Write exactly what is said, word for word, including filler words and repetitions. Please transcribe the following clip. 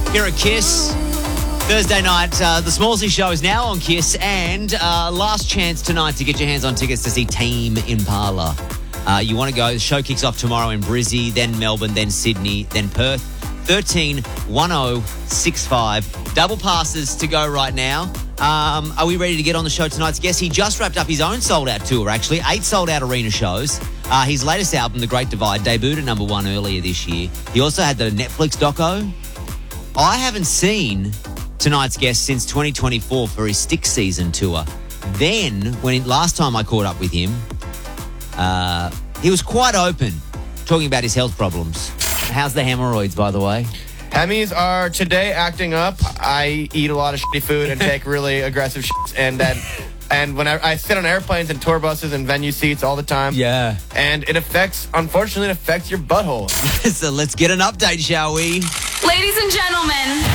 Here at Kiss. Thursday night, uh, the Smallsy Show is now on Kiss, and uh, last chance tonight to get your hands on tickets to see Team Impala. Uh, you want to go? The show kicks off tomorrow in Brizzy, then Melbourne, then Sydney, then Perth. thirteen one oh six five. Double passes to go right now. Um, are we ready to get on the show tonight's guest? He just wrapped up his own sold-out tour, actually. Eight sold-out arena shows. Uh, his latest album, The Great Divide, debuted at number one earlier this year. He also had the Netflix doco. I haven't seen tonight's guest since twenty twenty-four for his Stick Season tour. Then, when last time I caught up with him, uh, he was quite open, talking about his health problems. How's the hemorrhoids, by the way? Hemis are today acting up. I eat a lot of shitty food and take really aggressive shits, and then and when I, I sit on airplanes and tour buses and venue seats all the time. Yeah. And it affects, unfortunately, it affects your butthole. So let's get an update, shall we? Ladies and gentlemen,